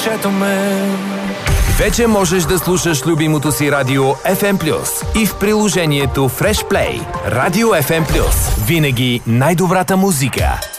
душето ме. Вече можеш да слушаш любимото си радио FM+, и в приложението Fresh Play. Радио FM+. Винаги най-добрата музика.